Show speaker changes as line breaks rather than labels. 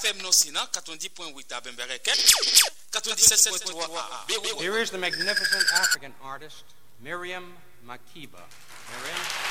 FM Nosina 90.8 à Bembereke, 97.3 à Beyrouth.
Here is the magnificent African artist Miriam Makeba. Miriam.